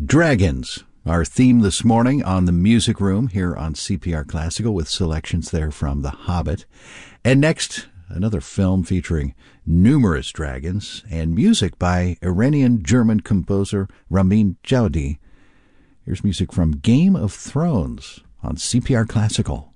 Dragons, our theme this morning on the Music Room here on CPR Classical, with selections there from The Hobbit. And next, another film featuring numerous dragons and music by Iranian-German composer Ramin Djawadi. Here's music from Game of Thrones on CPR Classical.